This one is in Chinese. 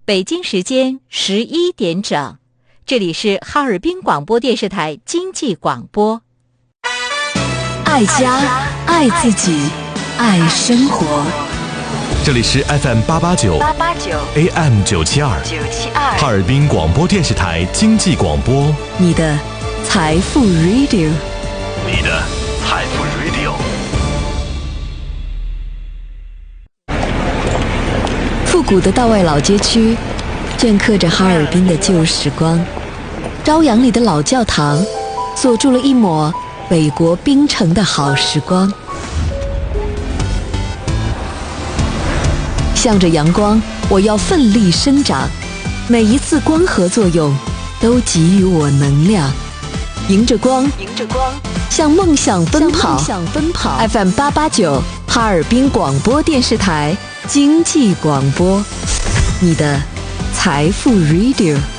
北京时间11点整，这里是哈尔滨广播电视台经济广播。 爱家，爱自己，爱生活。 这里是 FM889 AM972 哈尔滨广播电视台经济广播， 你的财富 Radio， 你的财富 Radio。 复古的道外老街区镌刻着哈尔滨的旧时光，朝阳里的老教堂锁住了一抹北国冰城的好时光。向着阳光，我要奋力生长，每一次光合作用都给予我能量，迎着光向梦想奔跑。FM889 哈尔滨广播电视台经济广播，你的财富 Radio。